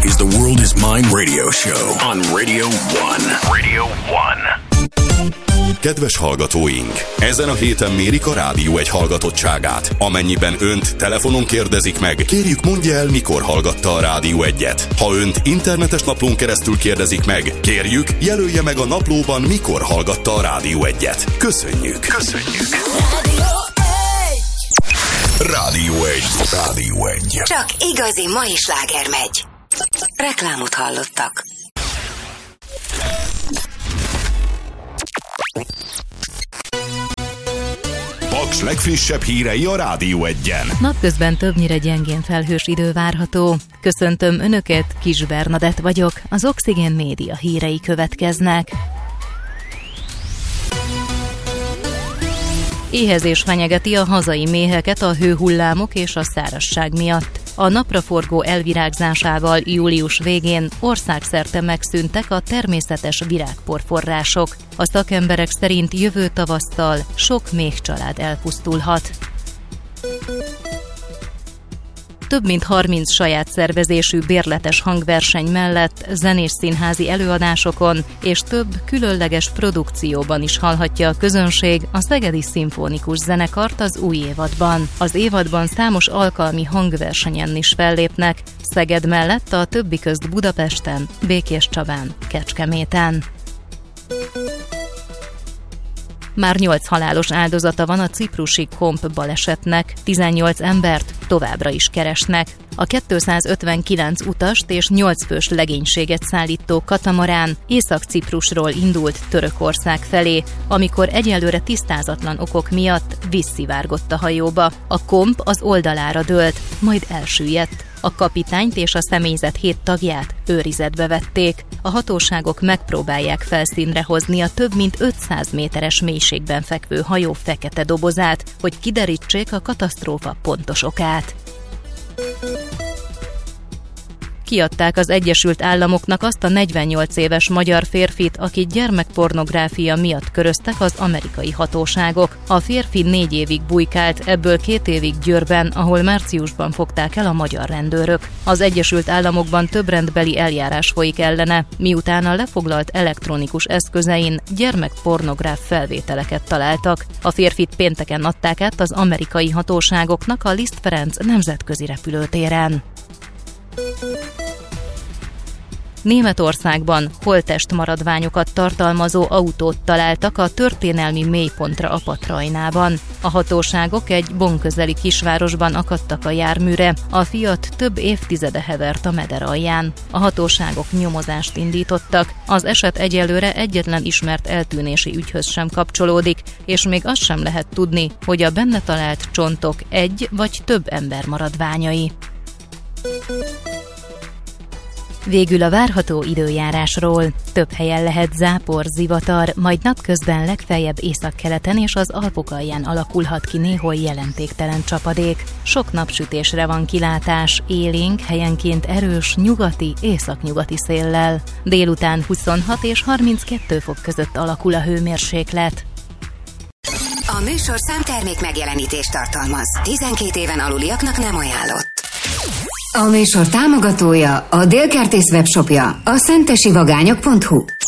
is the World is Mine radio show on Radio 1. Radio 1. Kedves hallgatóink! Ezen a héten mérik a Rádió 1 hallgatottságát. Amennyiben önt telefonon kérdezik meg, kérjük mondja el, mikor hallgatta a Rádió 1-et. Ha önt internetes naplón keresztül kérdezik meg, kérjük, jelölje meg a naplóban, mikor hallgatta a Rádió 1-et. Köszönjük! Köszönjük! Rádió 1. Rádió 1. Csak igazi mai sláger megy. Reklámot hallottak. Paks legfrissebb hírei a Rádió 1-en. Napközben többnyire gyengén felhős idő várható. Köszöntöm Önöket, Kis Bernadett vagyok, az Oxigén Média hírei következnek. Éhezés fenyegeti a hazai méheket a hőhullámok és a szárazság miatt. A napraforgó elvirágzásával július végén országszerte megszűntek a természetes virágporforrások. A szakemberek szerint jövő tavasszal sok méhcsalád elpusztulhat. Több mint 30 saját szervezésű bérletes hangverseny mellett zenés színházi előadásokon és több különleges produkcióban is hallhatja a közönség a Szegedi Szimfonikus Zenekart az új évadban. Az évadban számos alkalmi hangversenyen is fellépnek, Szeged mellett a többi közt Budapesten, Békéscsabán, Kecskeméten. Már 8 halálos áldozata van a ciprusi Komp balesetnek, 18 embert továbbra is keresnek. A 259 utast és 8 fős legénységet szállító katamarán Észak-Ciprusról indult Törökország felé, amikor egyelőre tisztázatlan okok miatt visszivárgott a hajóba. A Komp az oldalára dőlt, majd elsüllyedt. A kapitányt és a személyzet 7 tagját őrizetbe vették. A hatóságok megpróbálják felszínre hozni a több mint 500 méteres mélységben fekvő hajó fekete dobozát, hogy kiderítsék a katasztrófa pontos okát. Kiadták az Egyesült Államoknak azt a 48 éves magyar férfit, akit gyermekpornográfia miatt köröztek az amerikai hatóságok. A férfi 4 évig bujkált, ebből 2 évig Győrben, ahol márciusban fogták el a magyar rendőrök. Az Egyesült Államokban több rendbeli eljárás folyik ellene, miután a lefoglalt elektronikus eszközein gyermekpornográf felvételeket találtak. A férfit pénteken adták át az amerikai hatóságoknak a Liszt Ferenc nemzetközi repülőtéren. Németországban holttest maradványokat tartalmazó autót találtak a történelmi mélypontra Apatrajnában. A hatóságok egy Bonn közeli kisvárosban akadtak a járműre, a Fiat több évtizede hevert a meder alján. A hatóságok nyomozást indítottak, az eset egyelőre egyetlen ismert eltűnési ügyhöz sem kapcsolódik, és még azt sem lehet tudni, hogy a benne talált csontok egy vagy több ember maradványai. Végül a várható időjárásról. Több helyen lehet zápor, zivatar, majd napközben legfeljebb északkeleten és az Alpok alján alakulhat ki néhol jelentéktelen csapadék. Sok napsütésre van kilátás, élénk, helyenként erős nyugati, északnyugati széllel. Délután 26 és 32 fok között alakul a hőmérséklet. A műsorszám termék megjelenítést tartalmaz. 12 éven aluliaknak nem ajánlott. A műsor támogatója, a Délkertész webshopja, a szentesivagányok.hu.